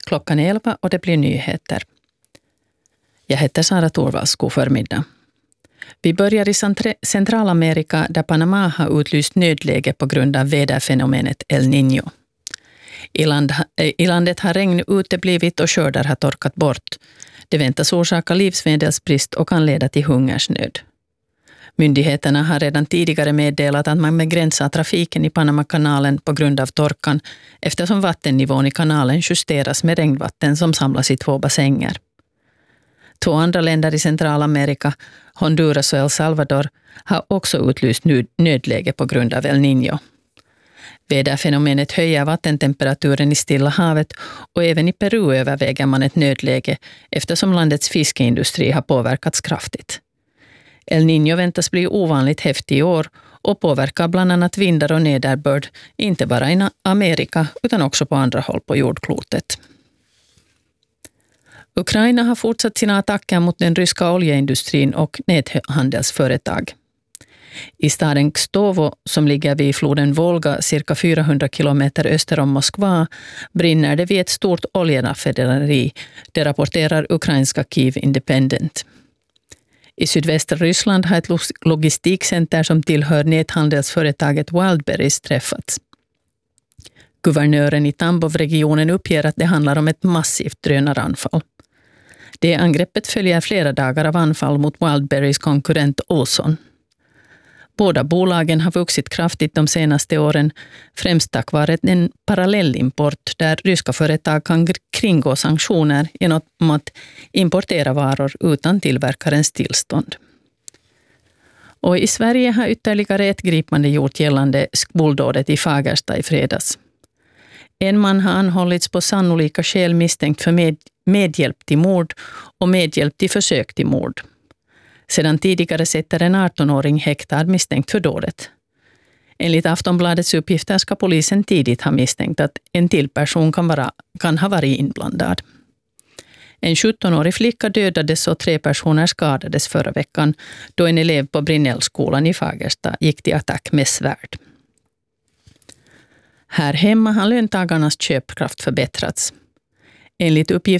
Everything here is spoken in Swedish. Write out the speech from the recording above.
klockan 11 och det blir nyheter. Jag heter Sara Torvalds, god förmiddag. Vi börjar i Centralamerika där Panama har utlyst nödläge på grund av väderfenomenet El Niño. I landet har regn uteblivit och skördar har torkat bort. Det väntas orsaka livsmedelsbrist och kan leda till hungersnöd. Myndigheterna har redan tidigare meddelat att man begränsar trafiken i Panamakanalen på grund av torkan eftersom vattennivån i kanalen justeras med regnvatten som samlas i 2 bassänger. 2 andra länder i Centralamerika, Honduras och El Salvador, har också utlyst nödläge på grund av El Niño. Väderfenomenet höjer vattentemperaturen i Stilla havet och även i Peru överväger man ett nödläge eftersom landets fiskeindustri har påverkats kraftigt. El Niño väntas bli ovanligt häftig i år och påverkar bland annat vindar och nederbörd inte bara i Amerika utan också på andra håll på jordklotet. Ukraina har fortsatt sina attacker mot den ryska oljeindustrin och näthandelsföretag. I staden Kstovo, som ligger vid floden Volga cirka 400 kilometer öster om Moskva, brinner det vid ett stort oljeraffinaderi, det rapporterar ukrainska Kyiv Independent. I sydvästra Ryssland har ett logistikcenter som tillhör näthandelsföretaget Wildberries träffats. Guvernören i Tambov-regionen uppger att det handlar om ett massivt drönaranfall. Det angreppet följer flera dagar av anfall mot Wildberries konkurrent Olson. Båda bolagen har vuxit kraftigt de senaste åren, främst tack vare en parallellimport där ryska företag kan kringgå sanktioner genom att importera varor utan tillverkarens tillstånd. Och i Sverige har ytterligare ett gripande gjort gällande skolldådet i Fagersta i fredags. En man har anhållits på sannolika skäl misstänkt för medhjälp till mord och medhjälp till försök till mord. Sedan tidigare sitter en 18-åring häktad misstänkt för dådet. Enligt Aftonbladets uppgifter ska polisen tidigt ha misstänkt att en till person kan ha varit inblandad. En 17-årig flicka dödades och 3 personer skadades förra veckan då en elev på Brinnellskolan i Fagersta gick till attack med svärd. Här hemma har löntagarnas köpkraft förbättrats. Enligt uppgift